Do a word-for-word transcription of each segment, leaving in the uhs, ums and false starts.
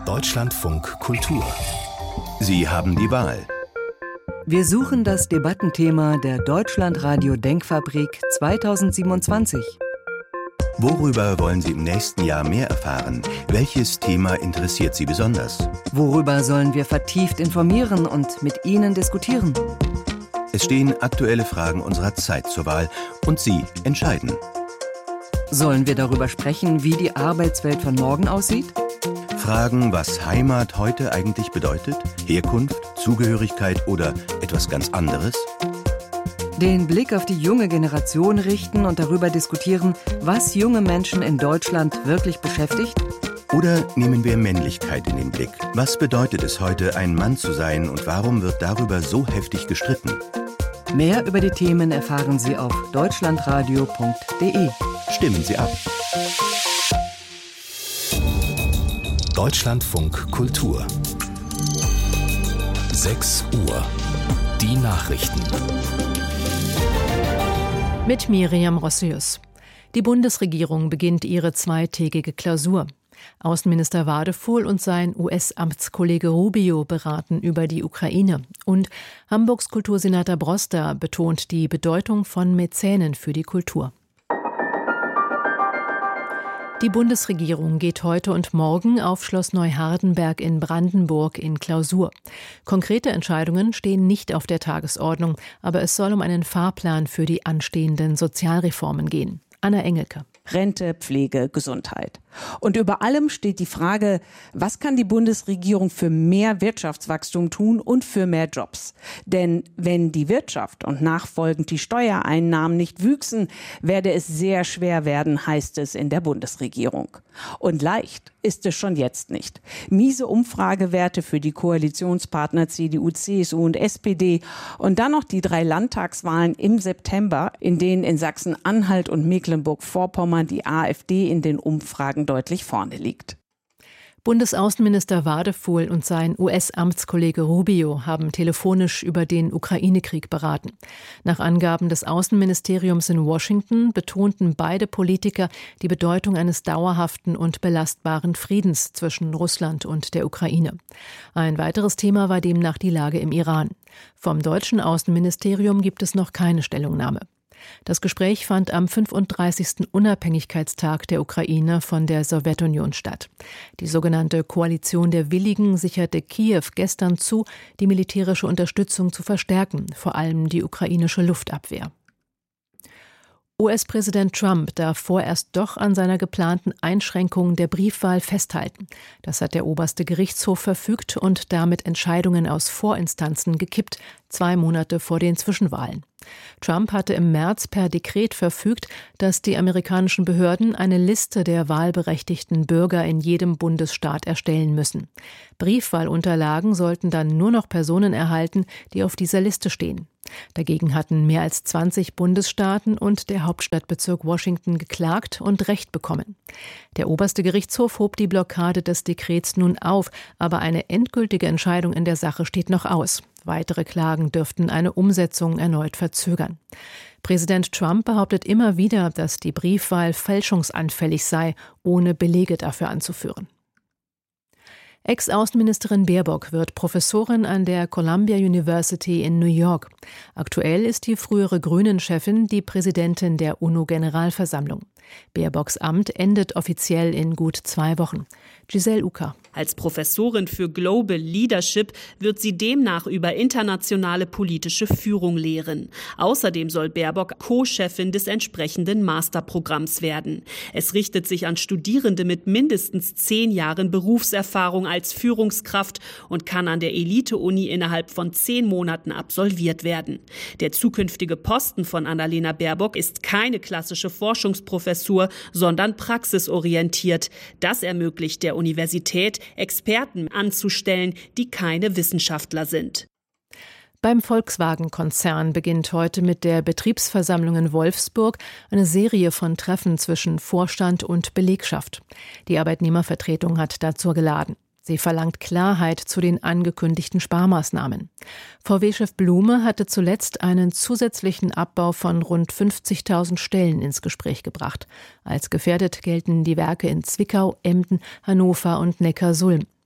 Deutschlandfunk Kultur. Sie haben die Wahl. Wir suchen das Debattenthema der Deutschlandradio Denkfabrik zweitausendsiebenundzwanzig. Worüber wollen Sie im nächsten Jahr mehr erfahren? Welches Thema interessiert Sie besonders? Worüber sollen wir vertieft informieren und mit Ihnen diskutieren? Es stehen aktuelle Fragen unserer Zeit zur Wahl und Sie entscheiden. Sollen wir darüber sprechen, wie die Arbeitswelt von morgen aussieht? Fragen, was Heimat heute eigentlich bedeutet, Herkunft, Zugehörigkeit oder etwas ganz anderes? Den Blick auf die junge Generation richten und darüber diskutieren, was junge Menschen in Deutschland wirklich beschäftigt? Oder nehmen wir Männlichkeit in den Blick? Was bedeutet es heute, ein Mann zu sein und warum wird darüber so heftig gestritten? Mehr über die Themen erfahren Sie auf deutschlandradio punkt de. Stimmen Sie ab. Deutschlandfunk Kultur. sechs Uhr. Die Nachrichten. Mit Miriam Rossius. Die Bundesregierung beginnt ihre zweitägige Klausur. Außenminister Wadefuhl und sein U S-Amtskollege Rubio beraten über die Ukraine. Und Hamburgs Kultursenator Broster betont die Bedeutung von Mäzenen für die Kultur. Die Bundesregierung geht heute und morgen auf Schloss Neuhardenberg in Brandenburg in Klausur. Konkrete Entscheidungen stehen nicht auf der Tagesordnung, aber es soll um einen Fahrplan für die anstehenden Sozialreformen gehen. Anna Engelke. Rente, Pflege, Gesundheit. Und über allem steht die Frage, was kann die Bundesregierung für mehr Wirtschaftswachstum tun und für mehr Jobs? Denn wenn die Wirtschaft und nachfolgend die Steuereinnahmen nicht wüchsen, werde es sehr schwer werden, heißt es in der Bundesregierung. Und leicht ist es schon jetzt nicht. Miese Umfragewerte für die Koalitionspartner C D U, C S U und S P D und dann noch die drei Landtagswahlen im September, in denen in Sachsen-Anhalt und Mecklenburg-Vorpommern die AfD in den Umfragen deutlich vorne liegt. Bundesaußenminister Wadefuhl und sein U S-Amtskollege Rubio haben telefonisch über den Ukraine-Krieg beraten. Nach Angaben des Außenministeriums in Washington betonten beide Politiker die Bedeutung eines dauerhaften und belastbaren Friedens zwischen Russland und der Ukraine. Ein weiteres Thema war demnach die Lage im Iran. Vom deutschen Außenministerium gibt es noch keine Stellungnahme. Das Gespräch fand am fünfunddreißigsten Unabhängigkeitstag der Ukraine von der Sowjetunion statt. Die sogenannte Koalition der Willigen sicherte Kiew gestern zu, die militärische Unterstützung zu verstärken, vor allem die ukrainische Luftabwehr. U S-Präsident Trump darf vorerst doch an seiner geplanten Einschränkung der Briefwahl festhalten. Das hat der oberste Gerichtshof verfügt und damit Entscheidungen aus Vorinstanzen gekippt, zwei Monate vor den Zwischenwahlen. Trump hatte im März per Dekret verfügt, dass die amerikanischen Behörden eine Liste der wahlberechtigten Bürger in jedem Bundesstaat erstellen müssen. Briefwahlunterlagen sollten dann nur noch Personen erhalten, die auf dieser Liste stehen. Dagegen hatten mehr als zwanzig Bundesstaaten und der Hauptstadtbezirk Washington geklagt und Recht bekommen. Der oberste Gerichtshof hob die Blockade des Dekrets nun auf, aber eine endgültige Entscheidung in der Sache steht noch aus. Weitere Klagen dürften eine Umsetzung erneut verzögern. Präsident Trump behauptet immer wieder, dass die Briefwahl fälschungsanfällig sei, ohne Belege dafür anzuführen. Ex-Außenministerin Baerbock wird Professorin an der Columbia University in New York. Aktuell ist die frühere Grünen-Chefin die Präsidentin der UNO-Generalversammlung. Baerbocks Amt endet offiziell in gut zwei Wochen. Giselle Uka. Als Professorin für Global Leadership wird sie demnach über internationale politische Führung lehren. Außerdem soll Baerbock Co-Chefin des entsprechenden Masterprogramms werden. Es richtet sich an Studierende mit mindestens zehn Jahren Berufserfahrung als Führungskraft und kann an der Elite-Uni innerhalb von zehn Monaten absolviert werden. Der zukünftige Posten von Annalena Baerbock ist keine klassische Forschungsprofessur, sondern praxisorientiert. Das ermöglicht der Universität, Experten anzustellen, die keine Wissenschaftler sind. Beim Volkswagen-Konzern beginnt heute mit der Betriebsversammlung in Wolfsburg eine Serie von Treffen zwischen Vorstand und Belegschaft. Die Arbeitnehmervertretung hat dazu geladen. Sie verlangt Klarheit zu den angekündigten Sparmaßnahmen. V W-Chef Blume hatte zuletzt einen zusätzlichen Abbau von rund fünfzigtausend Stellen ins Gespräch gebracht. Als gefährdet gelten die Werke in Zwickau, Emden, Hannover und Neckarsulm.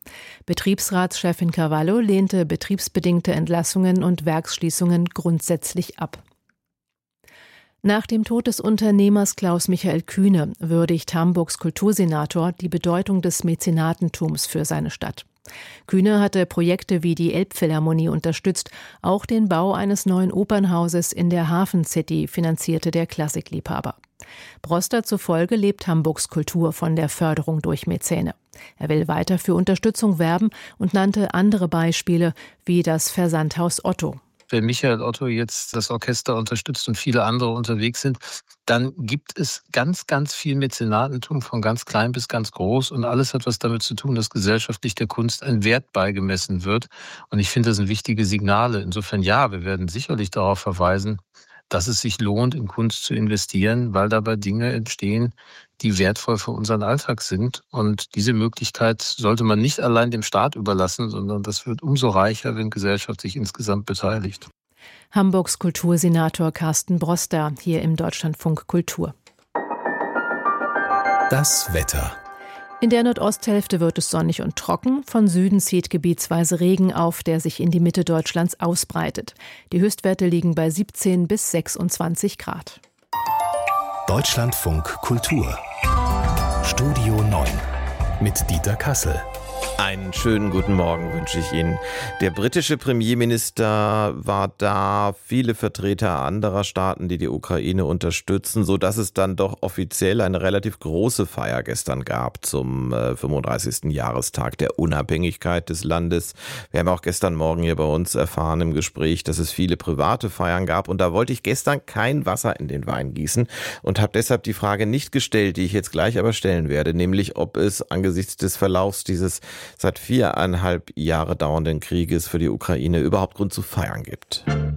Betriebsratschefin Carvalho lehnte betriebsbedingte Entlassungen und Werksschließungen grundsätzlich ab. Nach dem Tod des Unternehmers Klaus-Michael Kühne würdigt Hamburgs Kultursenator die Bedeutung des Mäzenatentums für seine Stadt. Kühne hatte Projekte wie die Elbphilharmonie unterstützt, auch den Bau eines neuen Opernhauses in der Hafen City finanzierte der Klassikliebhaber. Broster zufolge lebt Hamburgs Kultur von der Förderung durch Mäzene. Er will weiter für Unterstützung werben und nannte andere Beispiele wie das Versandhaus Otto. Wenn Michael Otto jetzt das Orchester unterstützt und viele andere unterwegs sind, dann gibt es ganz, ganz viel Mäzenatentum von ganz klein bis ganz groß und alles hat was damit zu tun, dass gesellschaftlich der Kunst ein Wert beigemessen wird. Und ich finde, das sind wichtige Signale. Insofern ja, wir werden sicherlich darauf verweisen, dass es sich lohnt, in Kunst zu investieren, weil dabei Dinge entstehen, die wertvoll für unseren Alltag sind. Und diese Möglichkeit sollte man nicht allein dem Staat überlassen, sondern das wird umso reicher, wenn Gesellschaft sich insgesamt beteiligt. Hamburgs Kultursenator Carsten Broster hier im Deutschlandfunk Kultur. Das Wetter. In der Nordosthälfte wird es sonnig und trocken. Von Süden zieht gebietsweise Regen auf, der sich in die Mitte Deutschlands ausbreitet. Die Höchstwerte liegen bei siebzehn bis sechsundzwanzig Grad. Deutschlandfunk Kultur. Studio neun mit Dieter Kassel. Einen schönen guten Morgen wünsche ich Ihnen. Der britische Premierminister war da, viele Vertreter anderer Staaten, die die Ukraine unterstützen, sodass es dann doch offiziell eine relativ große Feier gestern gab zum äh, fünfunddreißigsten Jahrestag der Unabhängigkeit des Landes. Wir haben auch gestern Morgen hier bei uns erfahren im Gespräch, dass es viele private Feiern gab und da wollte ich gestern kein Wasser in den Wein gießen und habe deshalb die Frage nicht gestellt, die ich jetzt gleich aber stellen werde, nämlich ob es angesichts des Verlaufs dieses seit viereinhalb Jahre dauernden Krieges für die Ukraine überhaupt Grund zu feiern gibt.